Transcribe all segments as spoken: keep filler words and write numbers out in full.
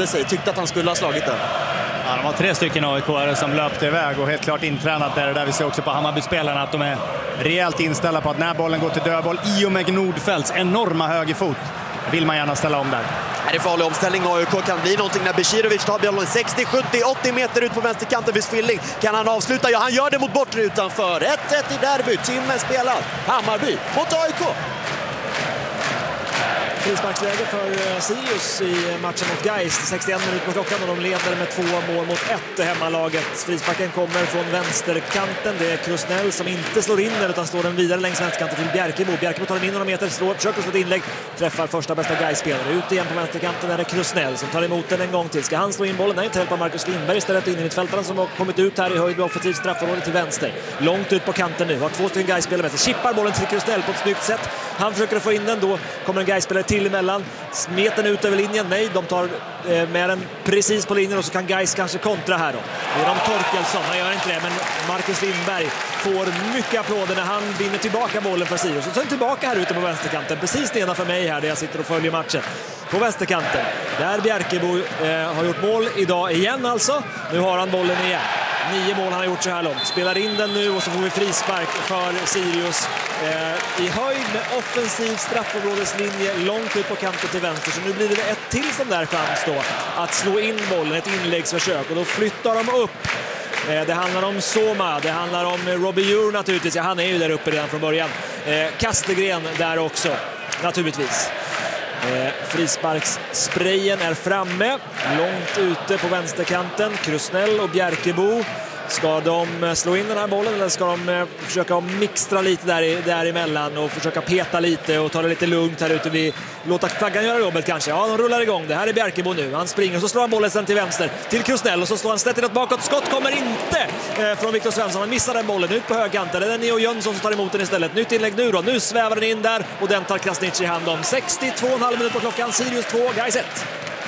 hade sig, tyckte att han skulle ha slagit den. Ja, de var tre stycken A I K-are som löpte iväg och helt klart intränat där. Där vi ser också på Hammarby-spelarna att de är rejält inställda på att när bollen går till dödboll i och med Nordfeldts enorma högerfot vill man gärna ställa om där. Det är farlig omställning. A I K kan bli någonting när Bekirovic tar bollen sextio, sjuttio, åttio meter ut på vänsterkanten vid Svilling. Kan han avsluta? Ja, han gör det mot bortre utanför. ett ett i derbyt. Timmen spelar. Hammarby mot A I K. Frisparksläge för Sirius i matchen mot Gais. sextioen minuter på klockan och de leder med två mål mot ett hemmalaget. Frisparken kommer från vänsterkanten. Det är Krusnell som inte slår in den utan slår den vidare längs vänsterkanten till Bjerkebo. Bjerkebo tar den in några meter, slår, försöker slå ett inlägg. Träffar första bästa Gais-spelare. Ut igen på vänsterkanten är det Krusnell som tar emot den en gång till. Ska han slå in bollen? Nej, inte hjälpa Marcus Lindberg istället in i mittfältaren som har kommit ut här i höjd med offensivt straffområde till vänster. Långt ut på kanten nu. Har två stycken Gais-spelare med sig. Chippar bollen till Krusnell på ett snyggt sätt. Han försöker få in den. Då kommer en Gais-spelare till emellan. Smet den ut över linjen. Nej, de tar eh, med den precis på linjen och så kan Gais kanske kontra här då. Genom Torkelsson. Han gör inte det, men Marcus Lindberg får mycket applåder när han vinner tillbaka bollen för Sirius. Och sen tillbaka här ute på vänsterkanten. Precis nedanför mig här där jag sitter och följer matchen. På vänsterkanten. Där Bjerkebo eh, har gjort mål idag igen alltså. Nu har han bollen igen. Nio mål han har gjort så här långt. Spelar in den nu och så får vi frispark för Sirius eh, i höjd med offensiv straffområdeslinje långt ut på kanten till vänster. Så nu blir det ett till som där chans då att slå in bollen, ett inläggsförsök. Och då flyttar de upp. Eh, det handlar om Soma, det handlar om Robbie Ure naturligtvis. Ja, han är ju där uppe redan från början. Eh, Kastegren där också, naturligtvis. Eh, frisparkssprayen är framme, långt ute på vänsterkanten. Krusnell och Bjerkebo. Ska de slå in den här bollen eller ska de eh, försöka mixtra lite där, däremellan och försöka peta lite och ta det lite lugnt här ute? Vi låta flaggan göra jobbet kanske. Ja, de rullar igång. Det här är Bjerkebo nu. Han springer och så slår han bollen sen till vänster till Krusnell och så slår han snett inåt bakåt. Skott kommer inte eh, från Viktor Svensson. Han missar den bollen ut på högkanten. Det är Neo Jönsson som tar emot den istället. Nytt inlägg nu då. Nu svävar den in där och den tar Krasnic i hand om. sextiotvå och en halv minut på klockan. Sirius två, Gais ett.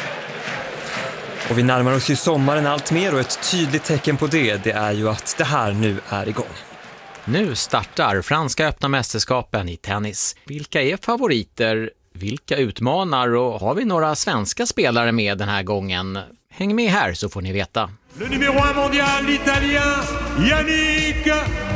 Och vi närmar oss ju sommaren allt mer och ett tydligt tecken på det, det är ju att det här nu är igång. Nu startar franska öppna mästerskapen i tennis. Vilka är favoriter? Vilka utmanar? Och har vi några svenska spelare med den här gången? Häng med här så får ni veta. Le numéro un mondial, l'italien Jannik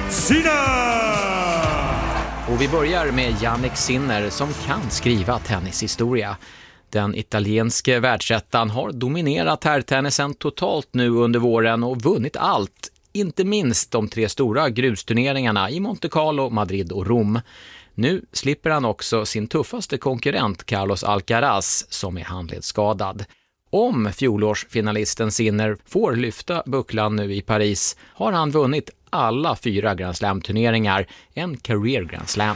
Sinner! Och vi börjar med Jannik Sinner som kan skriva tennishistoria. Den italienske världsettan har dominerat herrtennisen totalt nu under våren och vunnit allt. Inte minst de tre stora grusturneringarna i Monte Carlo, Madrid och Rom. Nu slipper han också sin tuffaste konkurrent Carlos Alcaraz som är handledsskadad. Om fjolårsfinalisten Sinner får lyfta bucklan nu i Paris har han vunnit alla fyra Grand Slam-turneringar, en career Grand Slam.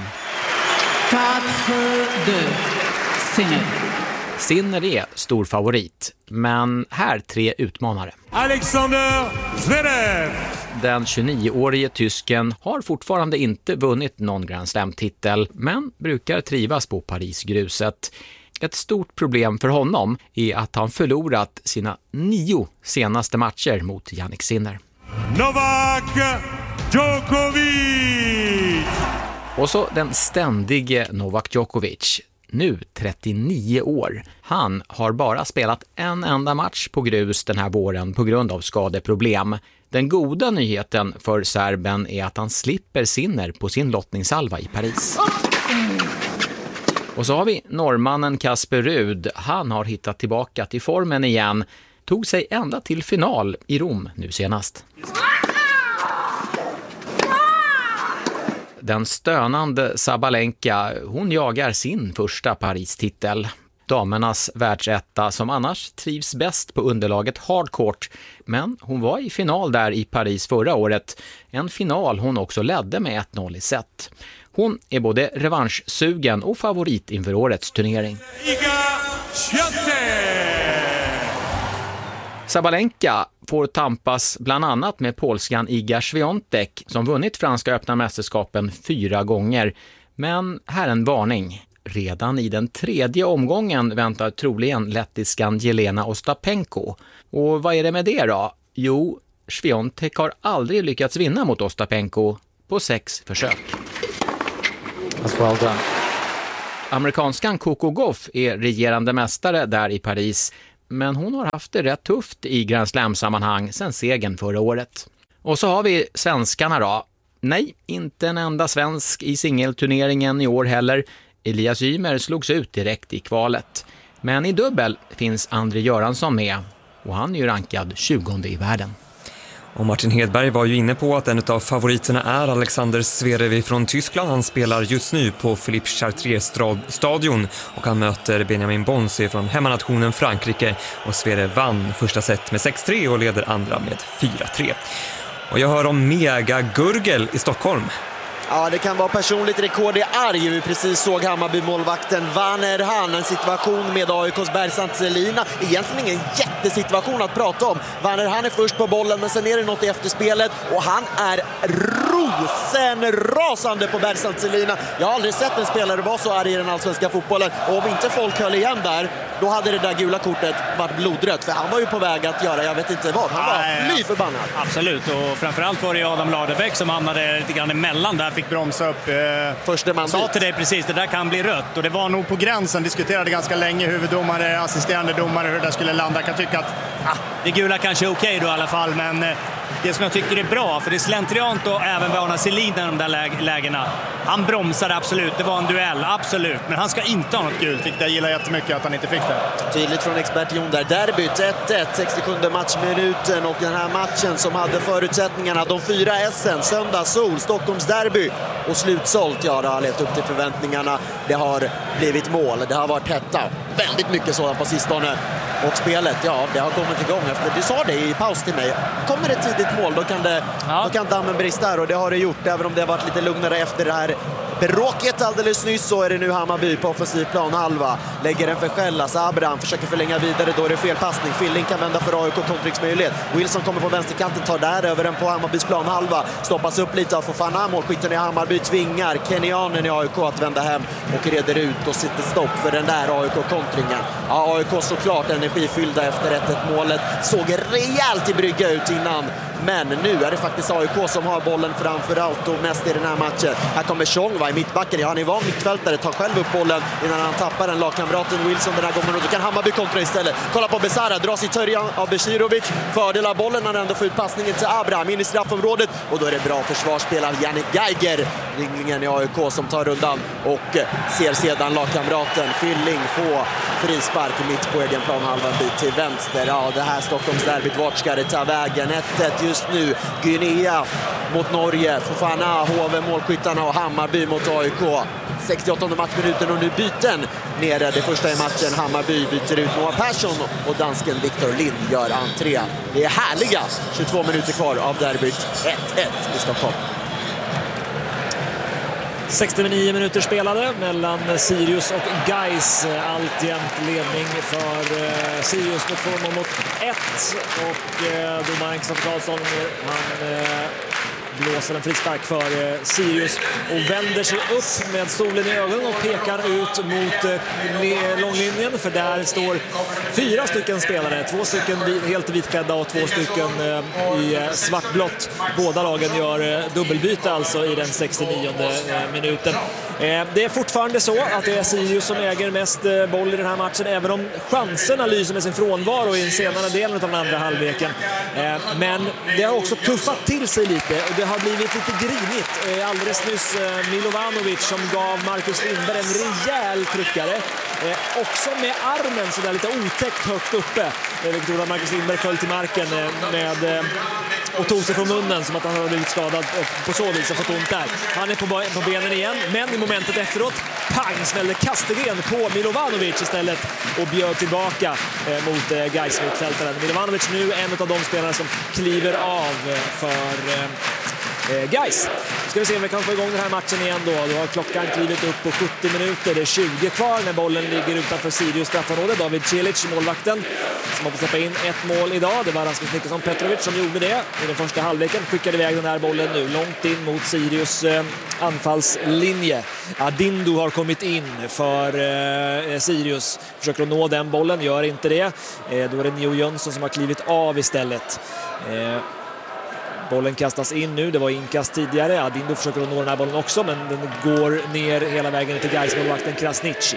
fyra två Sinner. Sinner är stor favorit, men här tre utmanare. Alexander Zverev. Den tjugonioårige tysken har fortfarande inte vunnit någon Grand Slam-titel, men brukar trivas på Paris-gruset. Ett stort problem för honom är att han förlorat sina nio senaste matcher mot Jannik Sinner. Novak Djokovic. Och så den ständige Novak Djokovic. Nu trettionio år. Han har bara spelat en enda match på grus den här våren på grund av skadeproblem. Den goda nyheten för serben är att han slipper Sinner på sin lottningssalva i Paris. Och så har vi norrmannen Casper Ruud. Han har hittat tillbaka till formen igen. Tog sig ända till final i Rom nu senast. Den stönande Sabalenka, hon jagar sin första Paris-titel. Damernas världsetta som annars trivs bäst på underlaget hardcourt. Men hon var i final där i Paris förra året. En final hon också ledde med ett noll i set. Hon är både revanschsugen och favorit inför årets turnering. Sabalenka får tampas bland annat med polskan Iga Swiatek som vunnit franska öppna mästerskapen fyra gånger. Men här en varning. Redan i den tredje omgången väntar troligen lettiskan Jelena Ostapenko. Och vad är det med det då? Jo, Swiatek har aldrig lyckats vinna mot Ostapenko på sex försök. That's well done. Amerikanskan Coco Gauff är regerande mästare där i Paris. men hon har haft det rätt tufft i Grand Slam-sammanhang sedan segern förra året. Och så har vi svenskarna då. Nej, inte en enda svensk i singelturneringen i år heller. Elias Ymer slogs ut direkt i kvalet. Men i dubbel finns André Göransson med, och han är ju rankad tjugonde i världen. Och Martin Hedberg var ju inne på att en av favoriterna är Alexander Zverev från Tyskland. Han spelar just nu på Philippe Chartier-stadion och han möter Benjamin Bonzi från hemmanationen Frankrike. Och Zverev vann första set med sex tre och leder andra med fyra tre. Och jag hör om Mega-Gurgel i Stockholm. Ja, det kan vara personligt rekord i arg. Vi precis såg Hammarby-målvakten Werner Hahn. En situation med A I K:s Bersant Selina. Egentligen ingen jättesituation att prata om. Werner Hahn är först på bollen, men sen är det något i efterspelet. Och han är rosenrasande på Bersant Selina. Jag har aldrig sett en spelare vara så arg i den allsvenska fotbollen. Och om inte folk höll igen där, då hade det där gula kortet varit blodrött. För han var ju på väg att göra, jag vet inte vad. Han var fly förbannad. Absolut, och framförallt var det Adam Ladebäck som hamnade lite grann emellan där. Fick bromsa upp. Eh, Första man sa till dig precis, det där kan bli rött. Och det var nog på gränsen, diskuterade ganska länge huvuddomare, assisterande domare, hur det där skulle landa. Jag kan tycka att ah, det gula kanske är okej då i alla fall, men eh, det som jag tycker är bra, för det är slentriant och även Werner Selin i de där läg- lägena. Han bromsade absolut, det var en duell, absolut. Men han ska inte ha något gult, jag gillar jättemycket att han inte fick det. Tydligt från expert Jon där. Derbyt ett ett, sextiosjunde matchminuten, och den här matchen som hade förutsättningarna, de fyra S'en, söndag, sol, Stockholms derby och slutsålt. Ja, det har levt upp till förväntningarna. Det har blivit mål, det har varit hetta. Väldigt mycket sådant på sistone. Och spelet, ja, det har kommit igång efter. Du sa det i paus till mig. Kommer det tidigt mål, då kan, det, ja. då kan dammen brista här, och det har det gjort. Även om det har varit lite lugnare efter det här bråket alldeles nyss, så är det nu Hammarby på offensiv plan halva. Lägger den för Skällas. Abraham försöker förlänga vidare, då är det fel passning. Filling kan vända för A I K, kontringsmöjlighet. Wilson kommer på vänsterkanten, tar där över den på Hammarbys plan halva. Stoppas upp lite av Fofana. Målskytten i Hammarby tvingar Kenyanen i A I K att vända hem och reder ut och sitter stopp för den där A I K-kontringen. Ja, A I K såklart energifyllda efter ett ett målet. Såg rejält i brygga ut innan. Men nu är det faktiskt A I K som har bollen framför allt och mest i den här matchen. Här kommer Chong, va, i mittbacken. Ja, han är van mittfältare, tar själv upp bollen innan han tappar den. Lagkamraten Wilson den här gången, och då kan Hammarby kontra istället. Kolla på Besara, dras i törjan av Beširović. Fördel av bollen, han ändå får ut passningen till Abraham in i straffområdet. Och då är det bra försvarsspel av Jannik Geiger, ringlingen i A I K, som tar rundan och ser sedan lagkamraten Filling få frispark mitt på egen plan, halvan bit till vänster. Ja, det här Stockholms derbyt, vart ska det ta vägen? ett ett just nu. Guinea mot Norge, Fofana, H V, målskyttarna, och Hammarby mot A I K. sextioåttonde matchminuten och nu byten nere. Det första i matchen, Hammarby byter ut Noah Persson och dansken Victor Lind gör entré. Det är härliga tjugotvå minuter kvar av derbyt. ett ett i Stockholm. sextionio minuter spelade mellan Sirius och Gais. Alltjämt ledning för eh, Sirius med två mål mot ett. Och eh, domaren Kristoffer Karlsson, han eh, blåser en frispark för eh, Sirius och vänder sig upp med solen i ögonen och pekar ut mot eh, långlinjen, för där står fyra stycken spelare, två stycken helt vitklädda och två stycken eh, i eh, svartblått. Båda lagen gör eh, dubbelbyte alltså i den sextionionde eh, minuten. Eh, det är fortfarande så att det är Sirius som äger mest eh, boll i den här matchen, även om chanserna lyser med sin frånvaro i den senare delen av den andra halvleken. Eh, men det har också tuffat till sig lite och det har blivit lite grinigt. Eh, alldeles nyss eh, Milovanovic som gav Marcus Lindberg en rejäl tryckare. Eh, också med armen så där lite otäckt högt uppe. Eh, vilket gjorde att Marcus Lindberg föll till marken eh, med, eh, och tog sig från munnen som att han hade blivit skadad och på så vis har fått ont där. Han är på, på benen igen, men i momentet efteråt, pang, smällde Kastegren på Milovanovic istället och bjöd tillbaka eh, mot eh, Gais mittfältaren. Milovanovic nu en av de spelare som kliver av för eh, Gais. Ska vi se om vi kan få igång den här matchen igen då. Då har klockan klivit upp på sjuttio minuter. Det är tjugo kvar när bollen ligger utanför Sirius straffområde. David Cilic, målvakten, som har fått släppa in ett mål idag. Det var Rasmus Niklasson Petrovic som gjorde det i den första halvleken. Skickade iväg den här bollen nu långt in mot Sirius eh, anfallslinje. Adindu har kommit in för eh, Sirius. Försöker att nå den bollen, gör inte det. Eh, då är det Neo Jönsson som har klivit av istället. Eh, Bollen kastas in nu, det var inkast tidigare. Adindu försöker att nå den här bollen också, men den går ner hela vägen till Gais-målvakten Krasniqi.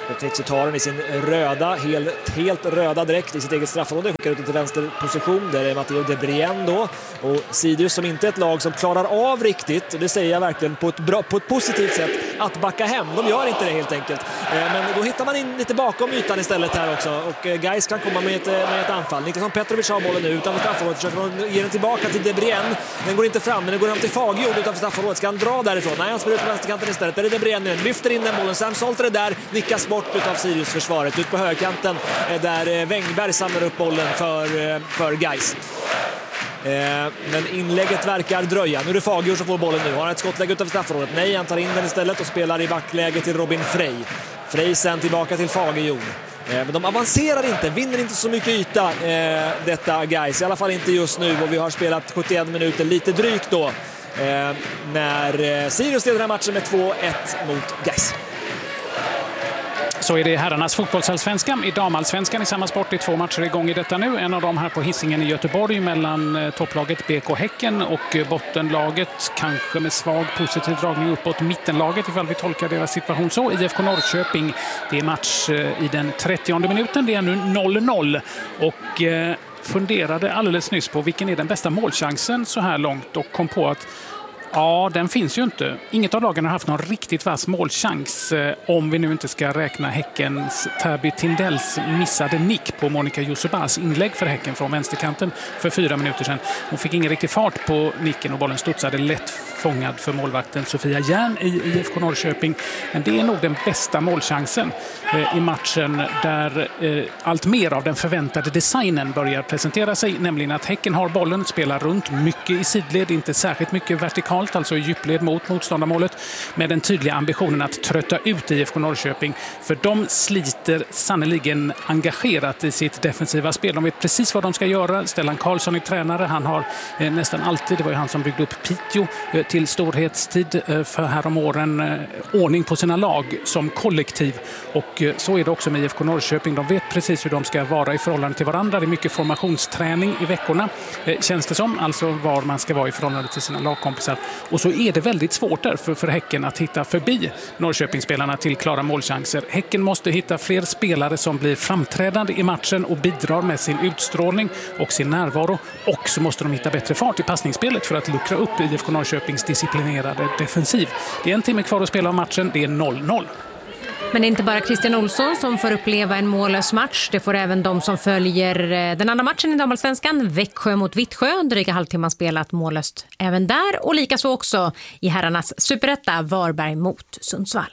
Kotnitsi tar den i sin röda, helt, helt röda dräkt i sitt eget straffområde, skickar ut den till vänsterposition. Där är Matteo De Brien då. Och Sirius, som inte är ett lag som klarar av riktigt, och det säger jag verkligen på ett, bra, på ett positivt sätt, att backa hem. De gör inte det helt enkelt. Men då hittar man in lite bakom ytan istället här också. Och Gais kan komma med ett, med ett anfall. Niklasson Petrovic har bollen nu utanför straffområdet. Försöker ge den tillbaka till De Brien. Den går inte fram, men den går hem till Fagerjord utanför straffområdet. Ska han dra därifrån? Nej, han spelar ut på vänsterkanten istället. Där är De Brien nu. Lyfter in den bollen. Sam Solter är där. Nickas bort utav Sirius-försvaret. Ut på högerkanten där Wängberg samlar upp bollen för, för Gais. Men inlägget verkar dröja. Nu är det Fagerjord som får bollen nu. Har han ett skottläge utanför straffområdet? Nej, han tar in den istället och spelar i backläge till Robin Frey. Frey sen tillbaka till Fagerjord. Men de avancerar inte, vinner inte så mycket yta, eh, detta Gais. I alla fall inte just nu, och vi har spelat sjuttioen minuter, lite drygt då. Eh, när eh, Sirius leder den här matchen med två ett mot Gais. Så är det herrarnas fotbollsallsvenskan. I damallsvenskan i samma sport är två matcher igång i detta nu. En av dem här på Hisingen i Göteborg mellan topplaget B K Häcken och bottenlaget, kanske med svag positiv dragning uppåt, mittenlaget ifall vi tolkar deras situation så, I F K Norrköping. Det är match i den trettionde minuten. Det är nu noll noll och eh, funderade alldeles nyss på vilken är den bästa målchansen så här långt och kom på att ja, den finns ju inte. Inget av lagen har haft någon riktigt vass målchans, eh, om vi nu inte ska räkna Häckens Tabi Tindells missade nick på Monica Josebas inlägg för Häcken från vänsterkanten för fyra minuter sedan. Hon fick ingen riktig fart på nicken och bollen studsade lätt fångad för målvakten Sofia Järn i I F K Norrköping. Men det är nog den bästa målchansen eh, i matchen där eh, allt mer av den förväntade designen börjar presentera sig, nämligen att Häcken har bollen, spelar runt mycket i sidled, inte särskilt mycket vertikalt, alltså i djupled mot motståndarmålet, med den tydliga ambitionen att trötta ut I F K Norrköping, för de sliter sannoliken engagerat i sitt defensiva spel. De vet precis vad de ska göra. Stellan Karlsson är tränare, han har eh, nästan alltid, det var ju han som byggde upp Piteå eh, till storhetstid eh, för härom åren, eh, ordning på sina lag som kollektiv, och eh, så är det också med I F K Norrköping. De vet precis hur de ska vara i förhållande till varandra. Det är mycket formationsträning i veckorna, eh, känns det som, alltså var man ska vara i förhållande till sina lagkompisar. Och så är det väldigt svårt därför för Häcken att hitta förbi Norrköpingsspelarna till klara målchanser. Häcken måste hitta fler spelare som blir framträdande i matchen och bidrar med sin utstrålning och sin närvaro. Och så måste de hitta bättre fart i passningsspelet för att luckra upp I F K Norrköpings disciplinerade defensiv. Det är en timme kvar att spela av matchen, det är noll noll. Men det är inte bara Christian Olsson som får uppleva en mållös match. Det får även de som följer den andra matchen i damallsvenskan, Växjö mot Vittsjö. Dryga halvtimman spelat mållöst även där. Och likaså också i herrarnas superetta, Varberg mot Sundsvall.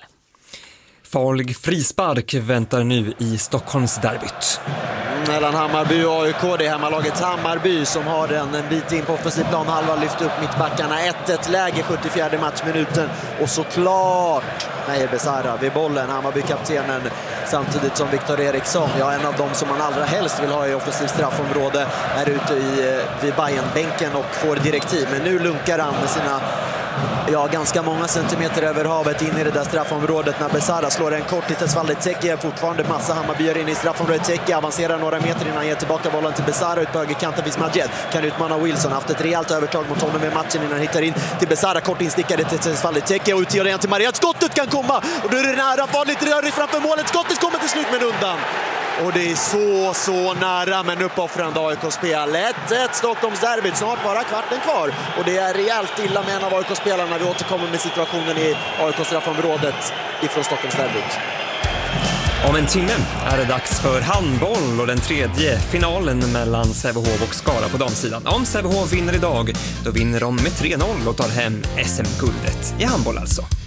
Farlig frispark väntar nu i Stockholms derbyt. Mellan Hammarby och A I K, det är hemmalaget Hammarby som har den en bit in på offensiv plan, halva lyft upp mittbackarna, ett ett läge sjuttiofjärde matchminuten, och såklart Meyer Besara vid bollen, Hammarby-kaptenen, samtidigt som Viktor Eriksson, ja, en av dem som man allra helst vill ha i offensiv straffområde, är ute i, vid Bayern-bänken och får direktiv, men nu lunkar han med sina ja, ganska många centimeter över havet in i det där straffområdet när Besara slår en kort till Tesvalde Teki. Fortfarande massa Hammarbyar in i straffområdet. Teki avancerar några meter innan han ger tillbaka bollen till Besara ut på högerkanten. Vismadjed kan utmana Wilson. Haft ett rejält övertag mot honom i matchen innan han hittar in till Besara. Kort instickade till Tesvalde Teki och utgör igen till Maria. Skottet kan komma och då är det nära. Farligt rörigt framför målet. Skottet kommer till slut men undan. Och det är så, så nära, men uppoffrande A I K-spel. ett ett Stockholmsderbyt, snart bara kvarten kvar. Och det är rejält illa med en av A I K-spelarna. Vi återkommer med situationen i A I K-straffområdet ifrån Stockholmsderbyt. Om en timme är det dags för handboll och den tredje finalen mellan Sävehof och Skara på damsidan. Om Sävehof vinner idag, då vinner de med tre noll och tar hem S M-guldet i handboll alltså.